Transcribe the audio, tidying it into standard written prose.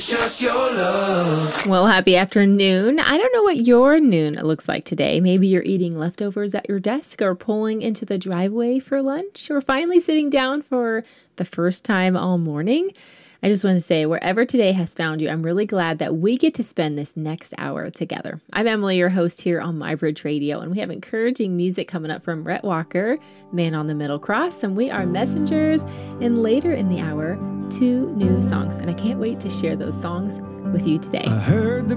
Well, happy afternoon. I don't know what your noon looks like today. Maybe you're eating leftovers at your desk or pulling into the driveway for lunch or finally sitting down for the first time all morning. I just want to say, wherever today has found you, I'm really glad that we get to spend this next hour together. I'm Emily, your host here on MyBridge Radio, and we have encouraging music coming up from Rhett Walker, Man on the Middle Cross, and We Are Messengers, and later in the hour, 2 new songs. And I can't wait to share those songs with you today. I heard the